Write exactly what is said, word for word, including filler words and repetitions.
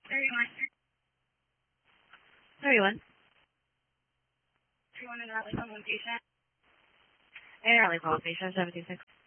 thirty-one. thirty-one. thirty-one in Raleigh, Palm, patient. And Raleigh Palm, patient seventy-six.